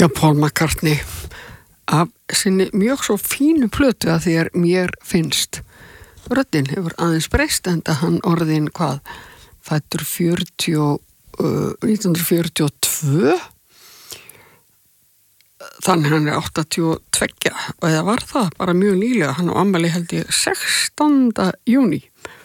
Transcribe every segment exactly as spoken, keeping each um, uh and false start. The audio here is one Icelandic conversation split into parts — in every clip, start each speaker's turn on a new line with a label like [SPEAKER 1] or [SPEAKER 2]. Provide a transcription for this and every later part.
[SPEAKER 1] Já, Paul McCartney af sinni mjög svo fínu plötu að því að mér finnst röddin hefur aðeins breyst enda hann orðin hvað fæddur fjörutíu, uh, nítján hundruð fjörutíu og tvö þannig hann er áttatíu og tvö og eða var það bara mjög nýlega hann á afmæli held ég sextánda júní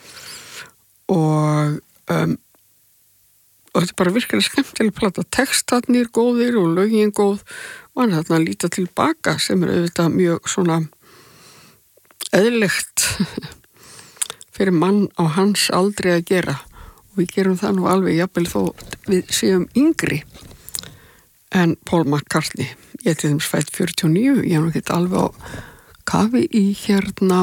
[SPEAKER 1] og um, og þetta er bara virkilega skemmtileg plata, textarnir góðir og lögin góð og hann er þarna að líta tilbaka sem er auðvitað mjög svona eðlilegt fyrir mann á hans aldrei að gera og við gerum það nú alveg jafnvel þó við séum yngri en Paul McCartney ég er til dæmis fædd fjörutíu og níu ég er nú ekki alveg á kafi í hérna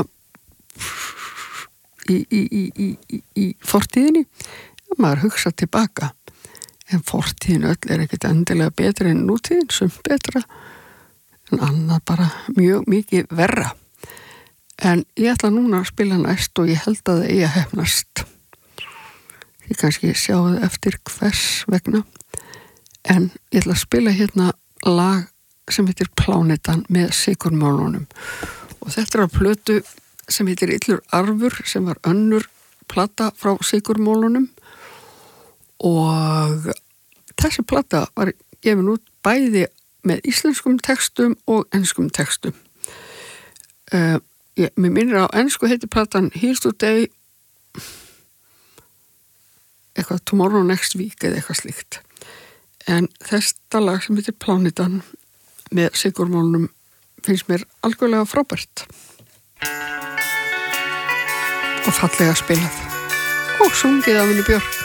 [SPEAKER 1] í, í, í, í, í, í fortíðinni maður hugsa tilbaka en fortíðin öll er ekkert endilega betra en nútíðin sem betra en annað bara mjög mikið verra en ég ætla núna að spila næst og ég held að það eigi að hefnast ég kannski sjáu eftir hvers vegna en ég ætla að spila hérna lag sem heitir Plánetan með Sigurmálunum og þetta er á plötu sem heitir Illur arfur sem var önnur plata frá Sigurmálunum og þessi plata var gefin út bæði með íslenskum textum og enskum textum. Uh, ég, mér minnir á ensku heitir platan Here's Today eitthvað Tomorrow Next Week eða eitthvað slíkt. En þetta lag sem heitir Plánetan með Sigurmálunum finnst mér algjörlega frábært og fallega spilað og sungið af henni Björk.